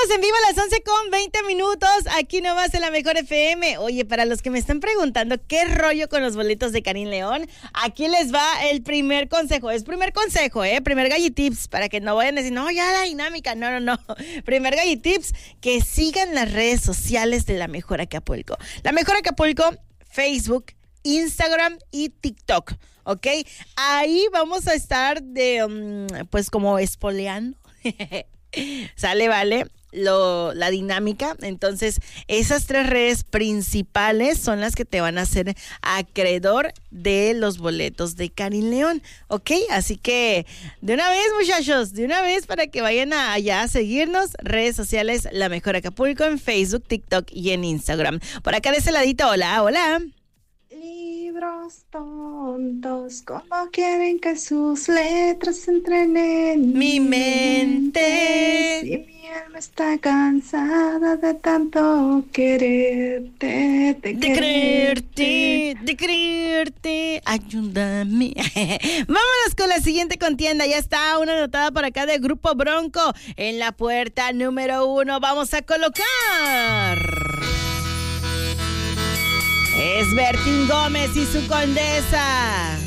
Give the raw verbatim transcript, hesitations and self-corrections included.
Estamos en vivo a las once con veinte minutos, aquí nomás en la Mejor F M. Oye, para los que me están preguntando qué rollo con los boletos de Karim León, aquí les va el primer consejo. Es primer consejo, ¿eh? Primer gallitips, para que no vayan a decir, no, ya la dinámica. No, no, no. Primer gallitips, que sigan las redes sociales de La Mejor Acapulco. La Mejor Acapulco, Facebook, Instagram y TikTok, ¿ok? Ahí vamos a estar de, um, pues como espoleando. Sale, vale, lo, la dinámica. Entonces, esas tres redes principales son las que te van a hacer acreedor de los boletos de Karim León, ¿ok? Así que, de una vez, muchachos, de una vez para que vayan a, allá a seguirnos. Redes sociales, La Mejor Acapulco en Facebook, TikTok y en Instagram. Por acá de ese ladito, hola, hola. Libros tontos, como quieren que sus letras entren en mi mente. Si mi alma está cansada de tanto quererte, de, de creerte, de creerte, ayúdame. Vámonos con la siguiente contienda. Ya está una anotada por acá del Grupo Bronco en la puerta número uno. Vamos a colocar. Es Bertín Gómez y su Condesa.